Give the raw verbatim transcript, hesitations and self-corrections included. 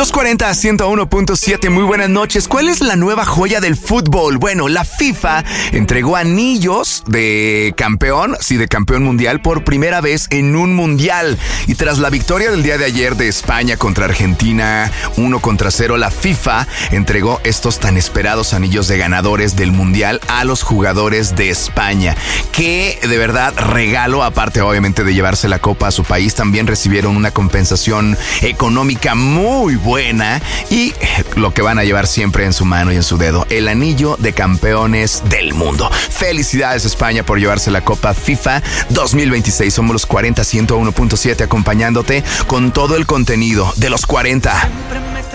Los cuarenta a ciento uno punto siete, muy buenas noches. ¿Cuál es la nueva joya del fútbol? Bueno, la FIFA entregó anillos de campeón, sí, de campeón mundial por primera vez en un mundial. Y tras la victoria del día de ayer de España contra Argentina, uno contra cero, la FIFA entregó estos tan esperados anillos de ganadores del mundial a los jugadores de España. Que de verdad regalo, aparte obviamente de llevarse la copa a su país, también recibieron una compensación económica muy buena y lo que van a llevar siempre en su mano y en su dedo, el anillo de campeones del mundo. Felicidades España por llevarse la Copa FIFA dos mil veintiséis. Somos los cuarenta a ciento uno punto siete acompañándote con todo el contenido de los cuarenta.